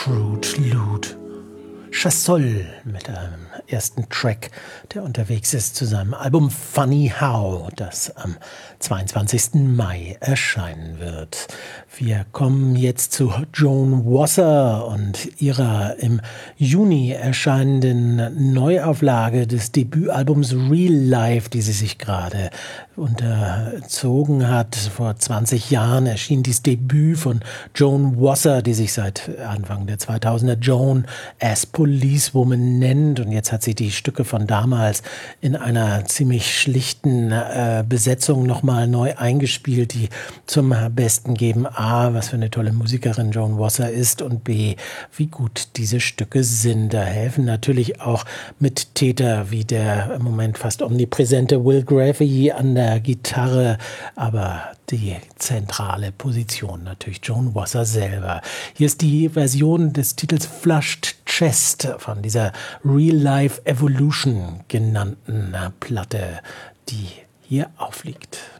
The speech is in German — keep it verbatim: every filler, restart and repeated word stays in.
Fruit Loot. Chassol mit einem ersten Track, der unterwegs ist zu seinem Album Funny How, das am zweiundzwanzigsten Mai erscheinen wird. Wir kommen jetzt zu Joan Wasser und ihrer im Juni erscheinenden Neuauflage des Debütalbums Real Life, die sie sich gerade unterzogen hat. Vor zwanzig Jahren erschien dieses Debüt von Joan Wasser, die sich seit Anfang der zweitausender Joan as Policewoman nennt. Und jetzt hat sie die Stücke von damals in einer ziemlich schlichten äh, Besetzung nochmal neu eingespielt, die zum Besten geben: A, was für eine tolle Musikerin Joan Wasser ist, und B, wie gut diese Stücke sind. Da helfen natürlich auch Mittäter wie der im Moment fast omnipräsente Will Graffey an der Gitarre, aber die zentrale Position natürlich Joan Wasser selber. Hier ist die Version des Titels Flushed Chest von dieser Real Life Evolution genannten Platte, die hier aufliegt.